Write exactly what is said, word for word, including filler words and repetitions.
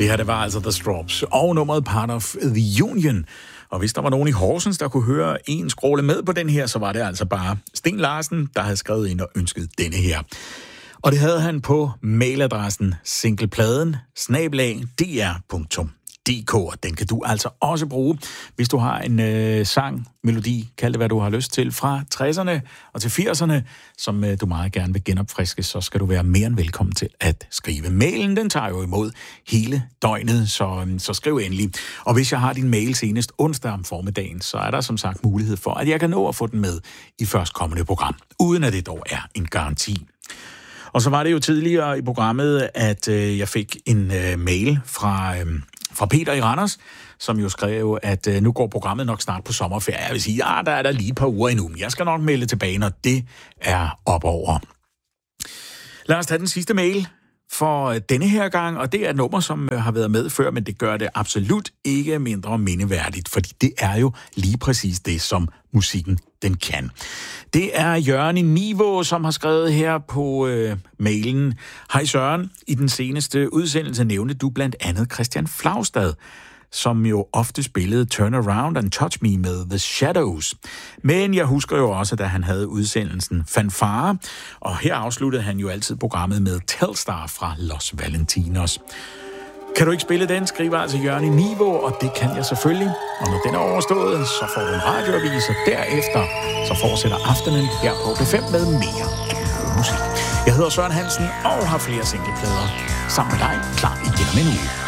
Det her, det var altså The Strawbs og nummeret Part of the Union. Og hvis der var nogen i Horsens, der kunne høre en skråle med på den her, så var det altså bare Sten Larsen, der havde skrevet ind og ønsket denne her. Og det havde han på mailadressen singlepladen snabel-a d r punktum d k. Den kan du altså også bruge, hvis du har en øh, sang, melodi, kald det hvad du har lyst til, fra tresserne og til firserne, som øh, du meget gerne vil genopfriske, så skal du være mere end velkommen til at skrive. Mailen, den tager jo imod hele døgnet, så, så skriv endelig. Og hvis jeg har din mail senest onsdag om formiddagen, så er der som sagt mulighed for, at jeg kan nå at få den med i førstkommende program, uden at det dog er en garanti. Og så var det jo tidligere i programmet, at øh, jeg fik en øh, mail fra, øh, fra Peter i Randers, som jo skrev, at øh, nu går programmet nok snart på sommerferie. Jeg vil sige, ja, der er der lige et par uger endnu, men jeg skal nok melde tilbage, når det er op over. Lad os tage den sidste mail for denne her gang, og det er et nummer, som har været med før, men det gør det absolut ikke mindre mindeværdigt, fordi det er jo lige præcis det, som musikken den kan. Det er Jørgen i Nivå, som har skrevet her på øh, mailen. Hej Søren, i den seneste udsendelse nævnte du blandt andet Christian Flaustad, som jo ofte spillede Turn Around and Touch Me med The Shadows. Men jeg husker jo også, da han havde udsendelsen Fanfare, og her afsluttede han jo altid programmet med Telstar fra Los Valentinos. Kan du ikke spille den, skriver altså Jørgen i Nivå, og det kan jeg selvfølgelig. Og når den er overstået, så får du en radioavis, og derefter så fortsætter aftenen her på B fem med mere musik. Jeg hedder Søren Hansen og har flere singleplader sammen med dig klar igen om en uge.